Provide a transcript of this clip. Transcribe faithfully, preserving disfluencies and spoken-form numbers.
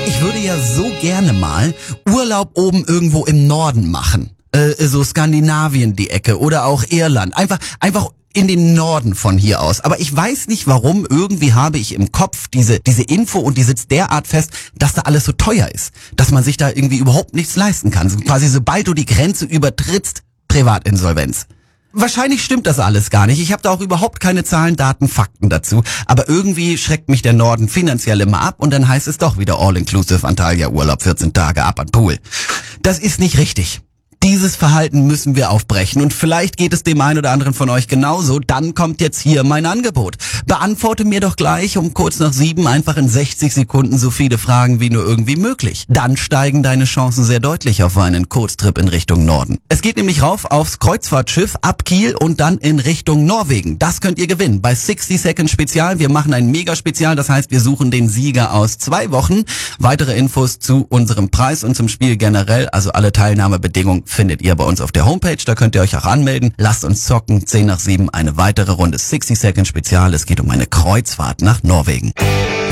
Ich würde ja so gerne mal Urlaub oben irgendwo im Norden machen. Äh, so Skandinavien die Ecke oder auch Irland. Einfach, einfach in den Norden von hier aus. Aber ich weiß nicht warum, irgendwie habe ich im Kopf diese, diese Info und die sitzt derart fest, dass da alles so teuer ist. Dass man sich da irgendwie überhaupt nichts leisten kann. So quasi sobald du die Grenze übertrittst, Privatinsolvenz. Wahrscheinlich stimmt das alles gar nicht. Ich habe da auch überhaupt keine Zahlen, Daten, Fakten dazu. Aber irgendwie schreckt mich der Norden finanziell immer ab und dann heißt es doch wieder All-Inclusive Antalya Urlaub, vierzehn Tage ab an Pool. Das ist nicht richtig. Dieses Verhalten müssen wir aufbrechen und vielleicht geht es dem einen oder anderen von euch genauso. Dann kommt jetzt hier mein Angebot. Beantworte mir doch gleich um kurz nach sieben einfach in sechzig Sekunden so viele Fragen wie nur irgendwie möglich. Dann steigen deine Chancen sehr deutlich auf einen Kurztrip in Richtung Norden. Es geht nämlich rauf aufs Kreuzfahrtschiff ab Kiel und dann in Richtung Norwegen. Das könnt ihr gewinnen bei sixty Second Spezial. Wir machen ein Mega-Spezial, das heißt wir suchen den Sieger aus zwei Wochen. Weitere Infos zu unserem Preis und zum Spiel generell, also alle Teilnahmebedingungen findet ihr bei uns auf der Homepage, da könnt ihr euch auch anmelden. Lasst uns zocken, zehn nach sieben, eine weitere Runde sixty Second Spezial. Es geht um eine Kreuzfahrt nach Norwegen.